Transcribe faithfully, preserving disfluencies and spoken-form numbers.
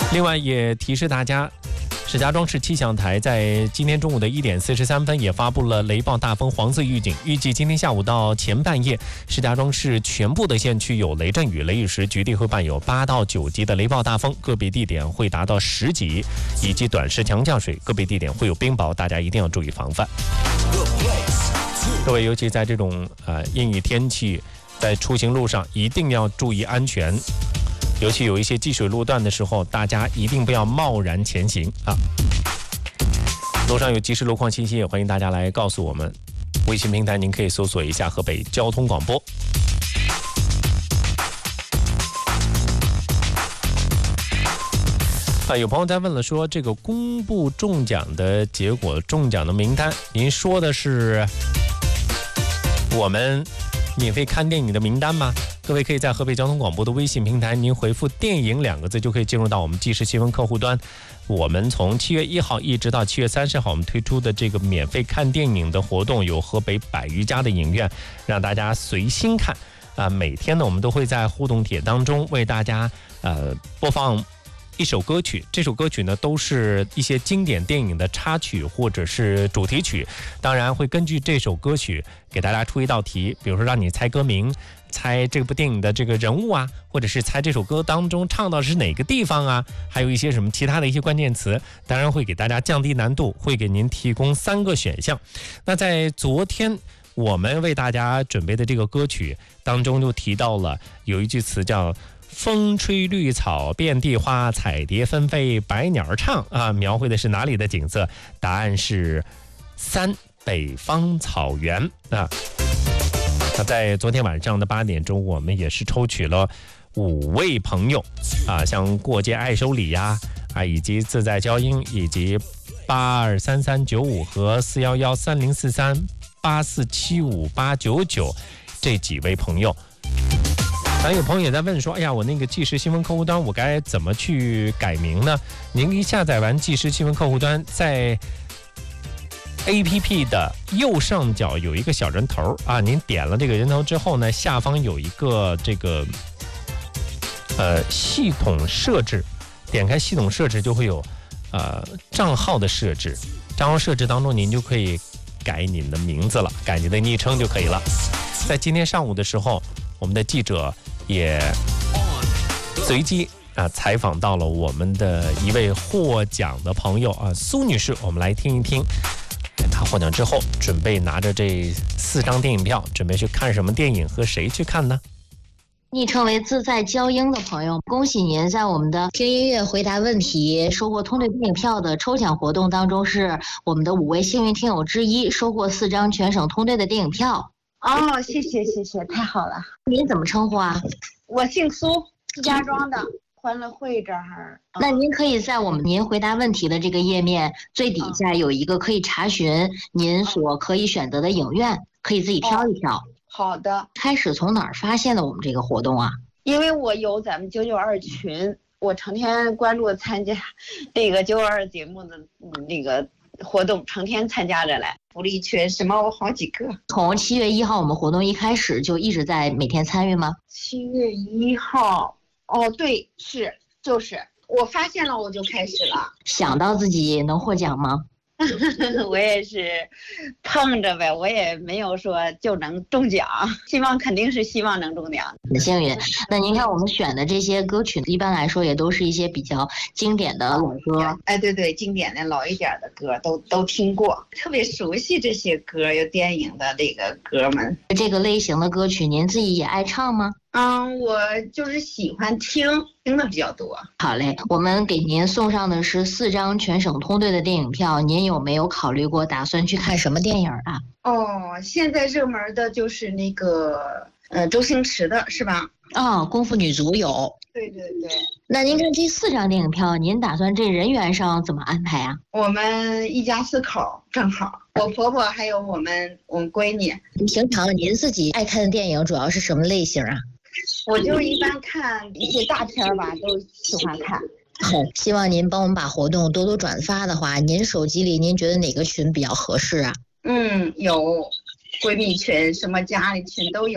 另外也提示大家，石家庄市气象台在今天中午的一点四十三分也发布了雷暴大风黄色预警，预计今天下午到前半夜，石家庄市全部的县区有雷阵雨、雷雨时局地会伴有八到九级的雷暴大风，个别地点会达到十级，以及短时强降水，个别地点会有冰雹，大家一定要注意防范。各位，尤其在这种呃阴雨天气，在出行路上一定要注意安全。尤其有一些积水路段的时候，大家一定不要贸然前行啊！路上有即时路况信息，也欢迎大家来告诉我们。微信平台您可以搜索一下河北交通广播。啊，有朋友在问了说，这个公布中奖的结果、中奖的名单，您说的是我们免费看电影的名单吗？各位可以在河北交通广播的微信平台，您回复电影两个字就可以进入到我们即时新闻客户端。我们从七月一号一直到七月三十号，我们推出的这个免费看电影的活动，有河北百余家的影院，让大家随心看啊。每天呢，我们都会在互动帖当中为大家呃播放一首歌曲，这首歌曲呢都是一些经典电影的插曲或者是主题曲，当然会根据这首歌曲给大家出一道题，比如说让你猜歌名，猜这部电影的这个人物啊，或者是猜这首歌当中唱到是哪个地方啊，还有一些什么其他的一些关键词，当然会给大家降低难度，会给您提供三个选项。那在昨天我们为大家准备的这个歌曲当中就提到了有一句词叫风吹绿草遍地花，彩蝶纷飞百鸟唱啊，描绘的是哪里的景色？答案是三，北方草原啊。那在昨天晚上的八点钟，我们也是抽取了五位朋友啊，像过街爱收礼呀啊，以及自在交音，以及八二三三九五和四幺幺三零四三八四七五八九九这几位朋友。还有朋友也在问说，哎呀，我那个即时新闻客户端我该怎么去改名呢？您一下载完即时新闻客户端，在 A P P 的右上角有一个小人头啊，您点了这个人头之后呢，下方有一个这个呃系统设置，点开系统设置就会有呃账号的设置，账号设置当中您就可以改您的名字了，改您的昵称就可以了。在今天上午的时候，我们的记者也随机啊采访到了我们的一位获奖的朋友啊，苏女士，我们来听一听。她获奖之后，准备拿着这四张电影票，准备去看什么电影，和谁去看呢？ 昵称为自在交音的朋友，恭喜您在我们的听音乐回答问题收获通兑电影票的抽奖活动当中，是我们的五位幸运听友之一，收获四张全省通兑的电影票。 哦，谢谢谢谢，太好了。 您怎么称呼啊？ 我姓苏，石家庄的欢乐会这儿。 嗯、那您可以在我们您回答问题的这个页面最底下有一个可以查询您所可以选择的影院，可以自己挑一挑。哦、 好的。 开始从哪儿发现的我们这个活动啊？ 因为我有咱们九九二群，我成天关注参加那个九九二节目的那个活动，成天参加着来。福利群什么我好几个。 从七月一号我们活动一开始就一直在每天参与吗？ 七月一号，哦对，是就是我发现了我就开始了。 想到自己能获奖吗？ 我也是碰着呗，我也没有说就能中奖，希望肯定是希望能中奖。 很幸运。那您看我们选的这些歌曲，一般来说也都是一些比较经典的老歌。 哎，对对，经典的老一点的歌都都听过，特别熟悉这些歌，有电影的这个歌们。 这个类型的歌曲，您自己也爱唱吗？ 嗯，我就是喜欢听听的比较多。 好嘞，我们给您送上的是四张全省通兑的电影票，您有没有考虑过打算去看什么电影啊？ 哦，现在热门的就是那个呃周星驰的是吧？ 哦，功夫女足有。 对对对。 那您看这四张电影票，您打算这人员上怎么安排啊？ 我们一家四口正好，我婆婆还有我们我们闺女。 平常您自己爱看的电影主要是什么类型啊？ 我就一般看一些大片吧，都喜欢看。 好，希望您帮我们把活动多多转发的话，您手机里您觉得哪个群比较合适啊？ 嗯，有闺蜜群、什么家里群都有。